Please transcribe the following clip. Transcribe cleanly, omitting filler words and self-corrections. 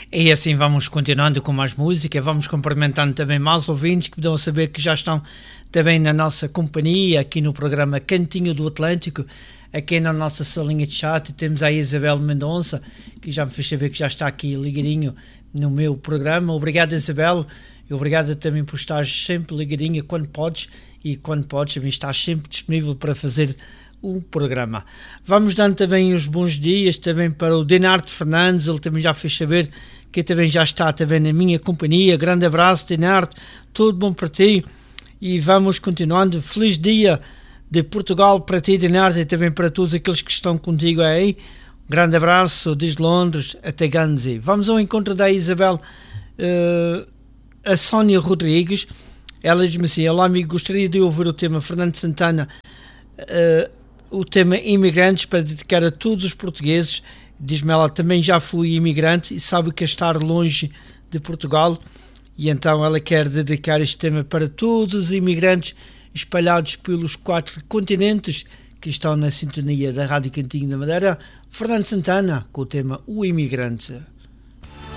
E assim vamos continuando com mais música, vamos cumprimentando também mais ouvintes que dão a saber que já estão também na nossa companhia, aqui no programa Cantinho do Atlântico, aqui na nossa salinha de chat. Temos a Isabel Mendonça, que já me fez saber que já está aqui ligadinho no meu programa. Obrigado, Isabel, e obrigado também por estar sempre ligadinha quando podes, e quando podes também estás sempre disponível para fazer o programa. Vamos dando também os bons dias também para o Dinardo Fernandes, ele também já fez saber que também já está também na minha companhia. Grande abraço, Dinardo, tudo bom para ti, e vamos continuando. Feliz dia de Portugal para ti, Dinardo, e também para todos aqueles que estão contigo aí. Grande abraço desde Londres até Guernsey. Vamos ao encontro da Isabel, a Sónia Rodrigues. Ela diz-me assim: olá amigo, gostaria de ouvir o tema Fernando Santana, o tema imigrantes, para dedicar a todos os portugueses. Diz-me ela, também já fui imigrante e sabe que é estar longe de Portugal, e então ela quer dedicar este tema para todos os imigrantes espalhados pelos 4 continentes que estão na sintonia da Rádio Cantinho da Madeira. Fernando Santana com o tema O Imigrante.